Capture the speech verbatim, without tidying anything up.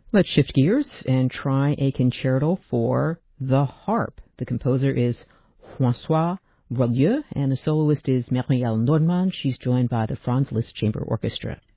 Let's shift gears and try a concerto for the harp. The composer is François Boileau, and the soloist is Marielle Nordmann. She's joined by the Franz Liszt Chamber Orchestra.